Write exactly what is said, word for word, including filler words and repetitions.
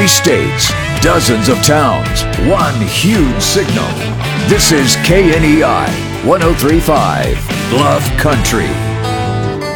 Three states, dozens of towns, one huge signal. This is K N E I one oh three point five, Bluff Country.